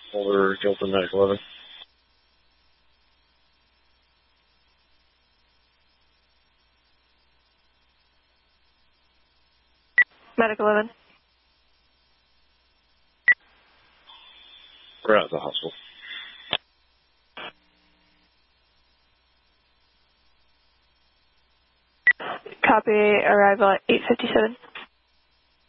Boulder, Gilpin, Medic 11. Medic 11. We're at the hospital. Copy, arrival at 8:57.